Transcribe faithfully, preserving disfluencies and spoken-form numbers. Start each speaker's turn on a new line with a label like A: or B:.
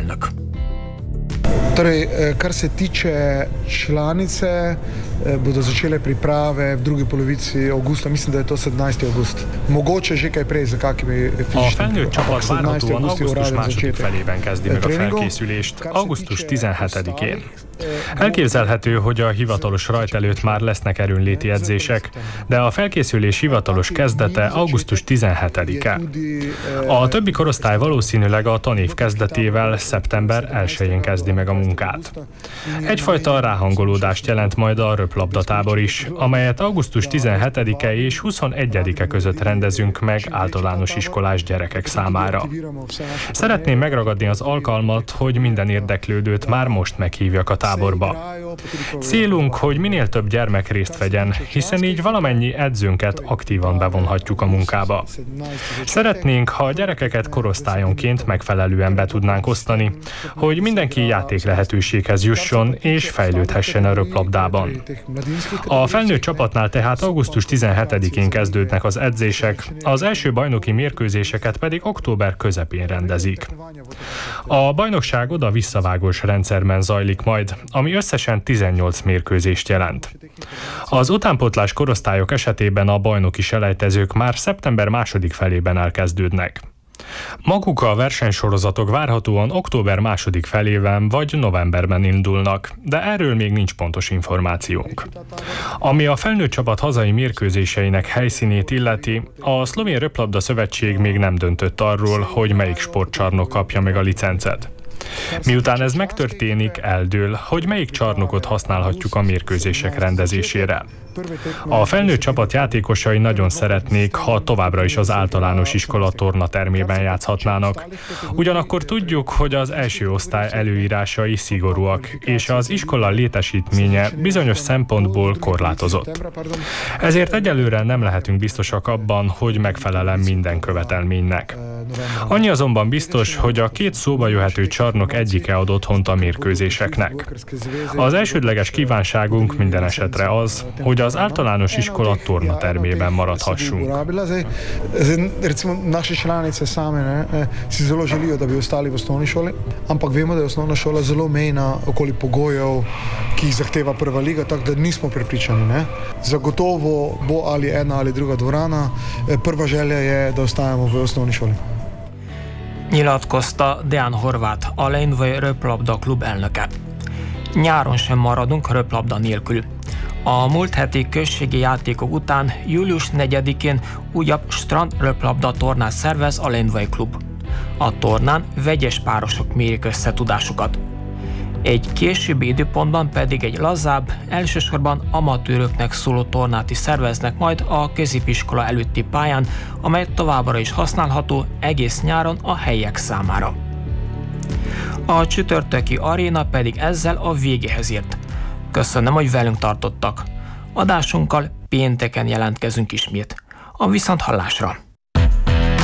A: elnök.
B: Torej, kar se tiče članice, bodo začele priprave v drugi polovici avgusta, mislim, da je to sedemnajsti avguszt. Mogoče že kaj prej, za kakimi
C: fizikai. A felnőtt csapat várhatóan augusztus második felében kezdi meg a felkészülést, augusztus tizenhetedikén. Elképzelhető, hogy a hivatalos rajt előtt már lesznek erőnléti edzések, de a felkészülés hivatalos kezdete augusztus tizenhetedike. A többi korosztály valószínűleg a tanév kezdetével szeptember elsején kezdi meg a munkát. Egyfajta ráhangolódást jelent majd a röplabdatábor is, amelyet augusztus tizenhetedike és huszonegyedike között rendezünk meg általános iskolás gyerekek számára. Szeretném megragadni az alkalmat, hogy minden érdeklődőt már most meghívjak a táborba. Célunk, hogy minél több gyermek részt vegyen, hiszen így valamennyi edzőnket aktívan bevonhatjuk a munkába. Szeretnénk, ha a gyerekeket korosztályonként megfelelően be tudnánk osztani, hogy mindenki játék lehetőséghez jusson és fejlődhessen a röplabdában. A felnőtt csapatnál tehát augusztus tizenhetedikén kezdődnek az edzések, az első bajnoki mérkőzéseket pedig október közepén rendezik. A bajnokság oda-visszavágós rendszerben zajlik majd, ami összesen tizennyolc mérkőzést jelent. Az utánpótlás korosztályok esetében a bajnoki selejtezők már szeptember második felében elkezdődnek. Maguk a versenysorozatok várhatóan október második felében vagy novemberben indulnak, de erről még nincs pontos információnk. Ami a felnőtt csapat hazai mérkőzéseinek helyszínét illeti, a Szlovén Röplabda Szövetség még nem döntött arról, hogy melyik sportcsarnok kapja meg a licencet. Miután ez megtörténik, eldől, hogy melyik csarnokot használhatjuk a mérkőzések rendezésére. A felnőtt csapat játékosai nagyon szeretnék, ha továbbra is az általános iskola tornatermében játszhatnának. Ugyanakkor tudjuk, hogy az első osztály előírásai szigorúak, és az iskola létesítménye bizonyos szempontból korlátozott. Ezért egyelőre nem lehetünk biztosak abban, hogy megfelel minden követelménynek. Annyi azonban biztos, hogy a két szóba jöhető csarnok egyike ad otthont a mérkőzéseknek. Az elsődleges kívánságunk minden esetre az, hogy az általános iskola tornatermében maradhassunk.
B: Naše članice same ne, si zelo želijo, da bi ostali v osnovni šoli, ampak vemo, da je osnovna šola zelo omejena okoli pogojev, ki jih zahteva prva liga, tako da nismo prepričani. Ne. Zagotovo bo ali ena ali druga dvorana. Prva želja je, da ostajamo v osnovni šoli.
A: Nyilatkozta Deán Horváth, a Lendvai Röplabda klub elnöke. Nyáron sem maradunk röplabda nélkül. A múlt heti községi játékok után július negyedikén újabb strand röplabda tornát szervez a Lendvai klub. A tornán vegyes párosok mérik össze tudásukat. Egy későbbi időpontban pedig egy lazább, elsősorban amatőröknek szóló tornát is szerveznek majd a középiskola előtti pályán, amely továbbra is használható egész nyáron a helyiek számára. A csütörtöki aréna pedig ezzel a végéhez ért. Köszönöm, hogy velünk tartottak. Adásunkkal pénteken jelentkezünk ismét. A viszonthallásra!